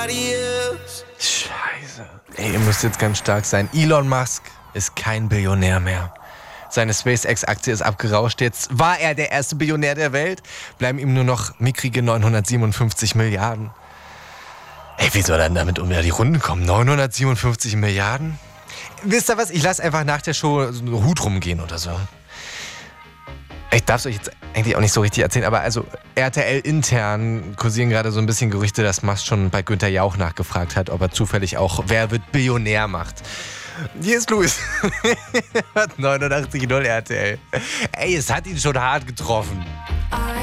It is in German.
Scheiße. Ey, ihr müsst jetzt ganz stark sein. Elon Musk ist kein Billionär mehr. Seine SpaceX-Aktie ist abgerauscht. Jetzt war er der erste Billionär der Welt. Bleiben ihm nur noch mickrige 957 Milliarden. Ey, wie soll er denn damit die Runden kommen? 957 Milliarden? Wisst ihr was? Ich lasse einfach nach der Show so einen Hut rumgehen oder so. Ich darf es euch jetzt eigentlich auch nicht so richtig erzählen, aber also RTL intern kursieren gerade so ein bisschen Gerüchte, dass Musk schon bei Günther Jauch nachgefragt hat, ob er zufällig auch Wer wird Billionär macht. Hier ist Luis. 89,0 RTL. Ey, es hat ihn schon hart getroffen.